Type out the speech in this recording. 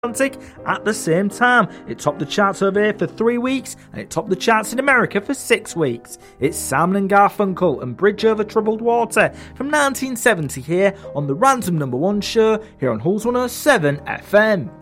Atlantic at the same time. It topped the charts over here for 3 weeks, and it topped the charts in America for 6 weeks. It's Simon & Garfunkel and Bridge Over Troubled Water from 1970 here on the Random Number 1 show here on Halls 107 FM.